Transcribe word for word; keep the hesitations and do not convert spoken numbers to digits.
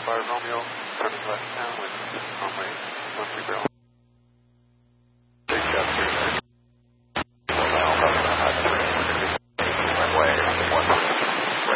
five Romeo, turning left downwind, runway one three zero.